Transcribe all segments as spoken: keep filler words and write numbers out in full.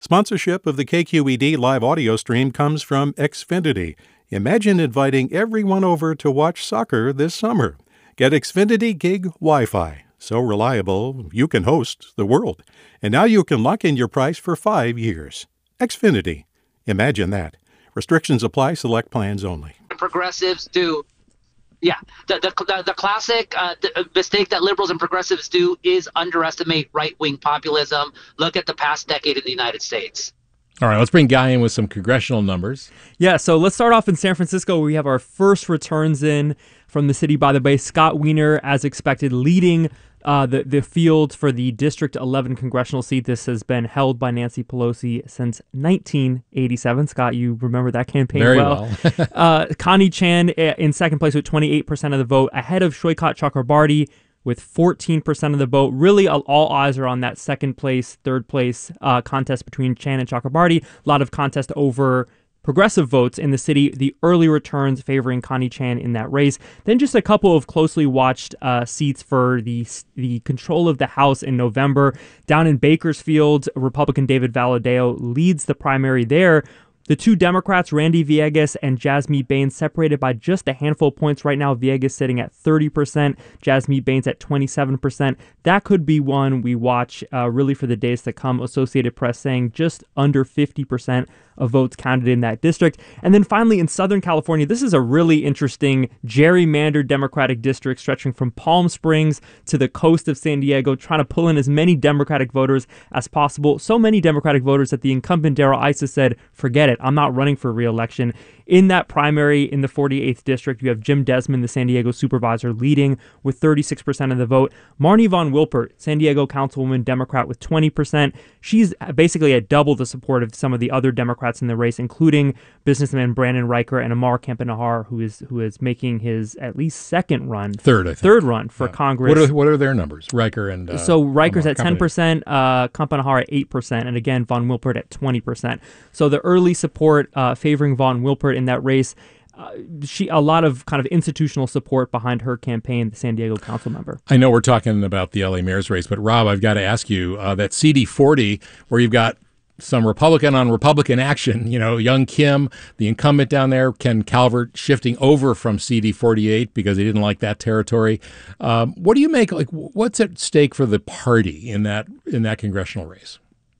Sponsorship of the K Q E D live audio stream comes from Xfinity. Imagine inviting everyone over to watch soccer this summer. Get Xfinity Gig Wi-Fi. So reliable, you can host the world. And now you can lock in your price for five years. Xfinity. Imagine that. Restrictions apply. Select plans only. Progressives do. Yeah, the the the, the classic uh, the mistake that liberals and progressives do is underestimate right-wing populism. Look at the past decade in the United States. All right, let's bring Guy in with some congressional numbers. Yeah, so let's start off in San Francisco. We have our first returns in from the city by the Bay. Scott Wiener, as expected, leading uh, the, the field for the District eleven congressional seat. This has been held by Nancy Pelosi since nineteen eighty-seven. Scott, you remember that campaign Very well. well. uh, Connie Chan in second place with twenty-eight percent of the vote, ahead of Shoykat Chakrabarti with fourteen percent of the vote. Really, all eyes are on that second place, third place uh, contest between Chan and Chakrabarti. A lot of contest over progressive votes in the city, the early returns favoring Connie Chan in that race. Then just a couple of closely watched uh, seats for the the control of the House in November. Down in Bakersfield, Republican David Valadao leads the primary there. The two Democrats, Randy Villegas and Jasmeet Bains, separated by just a handful of points right now. Villegas sitting at thirty percent, Jasmeet Bains at twenty-seven percent. That could be one we watch uh, really for the days to come. Associated Press saying just under fifty percent of votes counted in that district. And then finally in Southern California, this is a really interesting gerrymandered Democratic district stretching from Palm Springs to the coast of San Diego, trying to pull in as many Democratic voters as possible. So many Democratic voters that the incumbent Darrell Issa said, forget it, I'm not running for re-election. In that primary in the forty-eighth district, you have Jim Desmond, the San Diego supervisor, leading with thirty-six percent of the vote. Marnie Von Wilpert, San Diego councilwoman, Democrat, with twenty percent. She's basically at double the support of some of the other Democrats in the race, including businessman Brandon Riker and Amar Kempenahar, who is who is making his at least second run. Third, I think. Third run for yeah. Congress. What are, what are their numbers? Riker and... Uh, so Riker's Amar at ten percent, uh, Kempenahar at eight percent, and again, Von Wilpert at twenty percent. So the early support uh, favoring Von Wilpert in that race. Uh, she a lot of kind of institutional support behind her campaign, the San Diego council member. I know we're talking about the L A mayor's race, but Rob, I've got to ask you, uh, that C D forty, where you've got some Republican on Republican action, you know, young Kim, the incumbent down there, Ken Calvert, shifting over from C D forty-eight because he didn't like that territory. Um, what do you make, like, what's at stake for the party in that in that congressional race?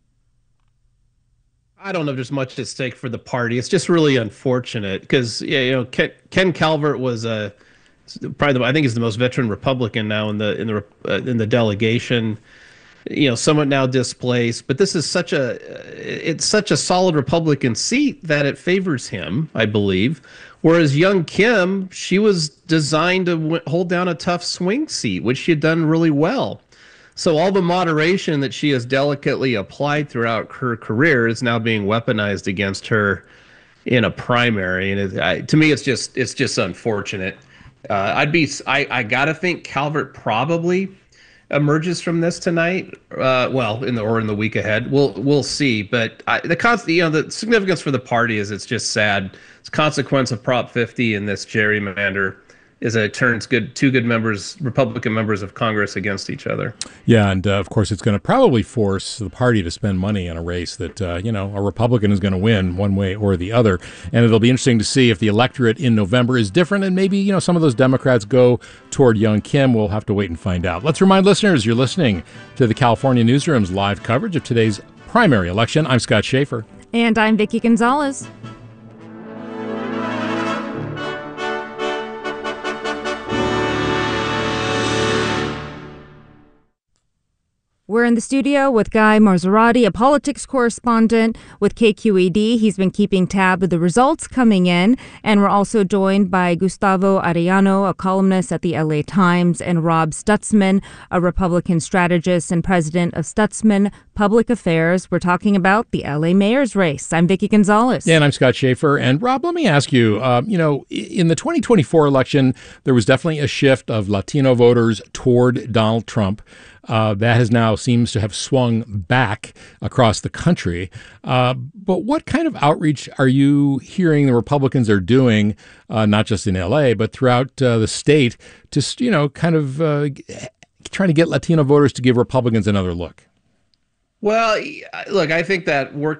I don't know if there's much at stake for the party. It's just really unfortunate because, yeah, you know, Ken, Ken Calvert was a probably the, I think he's the most veteran Republican now in the in the uh, in the delegation. You know, somewhat now displaced, but this is such a it's such a solid Republican seat that it favors him, I believe. Whereas young Kim, she was designed to w- hold down a tough swing seat, which she had done really well. So all the moderation that she has delicately applied throughout her career is now being weaponized against her in a primary, and it, I, to me, it's just it's just unfortunate. Uh, I'd be I, I gotta think Calvert probably emerges from this tonight. Uh, well, in the or in the week ahead, we'll we'll see. But I, the const, you know the significance for the party is it's just sad. It's a consequence of Prop fifty and this gerrymander. Is that it turns good two good members, Republican members of Congress, against each other. Yeah, and uh, of course, it's going to probably force the party to spend money on a race that uh, you know a Republican is going to win one way or the other. And it'll be interesting to see if the electorate in November is different, and maybe you know some of those Democrats go toward young Kim. We'll have to wait and find out. Let's remind listeners you're listening to the California Newsroom's live coverage of today's primary election. I'm Scott Schaefer, and I'm Vicki Gonzalez. We're in the studio with Guy Marzorati, a politics correspondent with K Q E D. He's been keeping tab of the results coming in. And we're also joined by Gustavo Arellano, a columnist at the L A Times, and Rob Stutzman, a Republican strategist and president of Stutzman Public Affairs. We're talking about the L A mayor's race. I'm Vicki Gonzalez. Yeah, and I'm Scott Schaefer. And Rob, let me ask you, uh, you know, in the twenty twenty-four election, there was definitely a shift of Latino voters toward Donald Trump. Uh, that has now seems to have swung back across the country. Uh, but what kind of outreach are you hearing the Republicans are doing, uh, not just in L A, but throughout uh, the state, to, you know, kind of uh, trying to get Latino voters to give Republicans another look? Well, look, I think that working